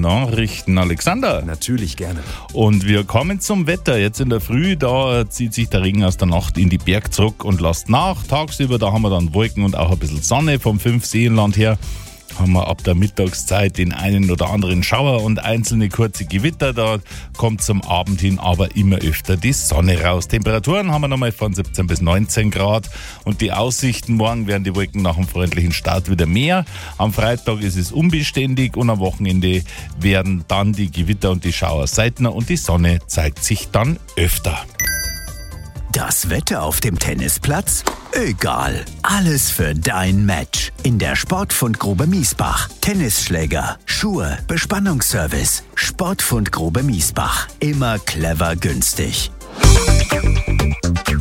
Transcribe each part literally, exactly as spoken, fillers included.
Nachrichten. Alexander. Natürlich gerne. Und wir kommen zum Wetter. Jetzt in der Früh, da zieht sich der Regen aus der Nacht in die Berg zurück und lässt nach. Tagsüber, da haben wir dann Wolken und auch ein bisschen Sonne vom Fünfseenland her. Haben wir ab der Mittagszeit den einen oder anderen Schauer und einzelne kurze Gewitter. Da kommt zum Abend hin aber immer öfter die Sonne raus. Temperaturen haben wir nochmal von siebzehn bis neunzehn Grad. Und die Aussichten, morgen werden die Wolken nach dem freundlichen Start wieder mehr. Am Freitag ist es unbeständig und am Wochenende werden dann die Gewitter und die Schauer seltener und die Sonne zeigt sich dann öfter. Das Wetter auf dem Tennisplatz? Egal. Alles für dein Match. In der Sportfund Grube Miesbach. Tennisschläger, Schuhe, Bespannungsservice. Sportfund Grube Miesbach. Immer clever günstig.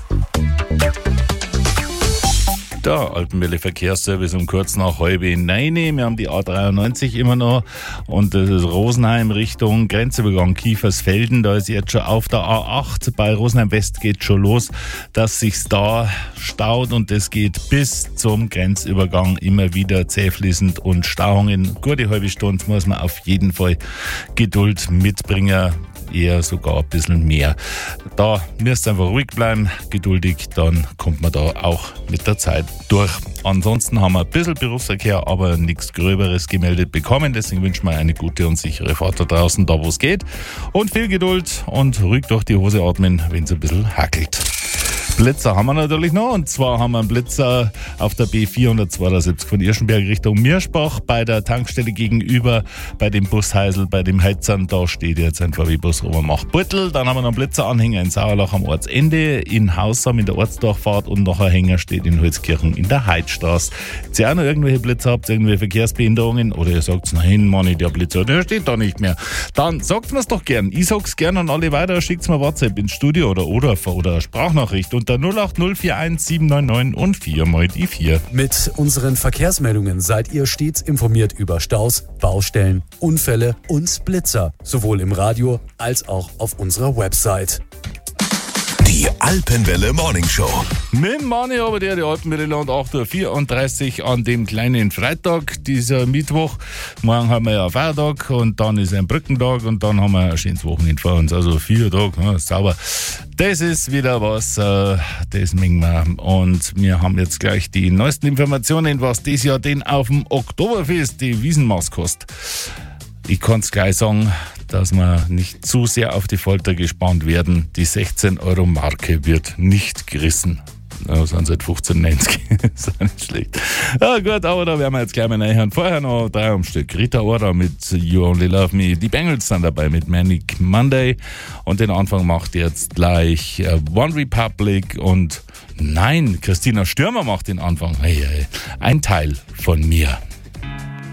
Der Alpenwelle Verkehrsservice um kurz nach halb neun. Wir haben die A dreiundneunzig immer noch und das ist Rosenheim Richtung Grenzübergang Kiefersfelden. Da ist jetzt schon auf der A acht bei Rosenheim West geht schon los, dass sich's da staut und das geht bis zum Grenzübergang immer wieder zähfließend und Stauungen. Gute halbe Stunde muss man auf jeden Fall Geduld mitbringen. Eher sogar ein bisschen mehr. Da müsst ihr einfach ruhig bleiben, geduldig, dann kommt man da auch mit der Zeit durch. Ansonsten haben wir ein bisschen Berufsverkehr, aber nichts Gröberes gemeldet bekommen. Deswegen wünschen wir eine gute und sichere Fahrt da draußen, da wo es geht. Und viel Geduld und ruhig durch die Hose atmen, wenn es ein bisschen hackelt. Blitzer haben wir natürlich noch, und zwar haben wir einen Blitzer auf der B vierhundertzweiundsiebzig von Irschenberg Richtung Mirschbach bei der Tankstelle gegenüber, bei dem Busheisel, bei dem Heizern, da steht jetzt ein V W-Bus Obermach-Beutel. Dann haben wir noch einen Blitzeranhänger in Sauerlach am Ortsende, in Haussam in der Ortsdurchfahrt und noch ein Hänger steht in Holzkirchen in der Heidstraße. Wenn ihr auch noch irgendwelche Blitzer habt, irgendwelche Verkehrsbehinderungen oder ihr sagt, nein, Manni, der Blitzer, der steht da nicht mehr, dann sagt mir's doch gern. Ich sag's gern an alle weiter, schickt's mir WhatsApp ins Studio oder oder, oder Sprachnachricht unter null acht null vier eins sieben neun neun und vier mal die vier. Mit unseren Verkehrsmeldungen seid ihr stets informiert über Staus, Baustellen, Unfälle und Blitzer, sowohl im Radio als auch auf unserer Website. Die Alpenwelle Morning Show. Mit dem Manni aber der, die Alpenwelle Land acht Uhr vierunddreißig an dem kleinen Freitag, dieser Mittwoch. Morgen haben wir ja Feiertag und dann ist ein Brückentag und dann haben wir ein schönes Wochenende vor uns. Also vier Tage, ja, sauber. Das ist wieder was, äh, das mengen wir. Und wir haben jetzt gleich die neuesten Informationen, was dieses Jahr denn auf dem Oktoberfest die Wiesenmaß kostet. Ich kann es gleich sagen, dass wir nicht zu sehr auf die Folter gespannt werden. Die sechzehn Euro Marke wird nicht gerissen. Ja, sind seit fünfzehn neunzig. Ist auch nicht schlecht. Ja gut, aber da werden wir jetzt gleich mal reinhören. Vorher noch drei am Stück. Rita Ora mit You Only Love Me. Die Bengals sind dabei mit Manic Monday. Und den Anfang macht jetzt gleich One Republic. Und nein, Christina Stürmer macht den Anfang. Hey, hey, ein Teil von mir.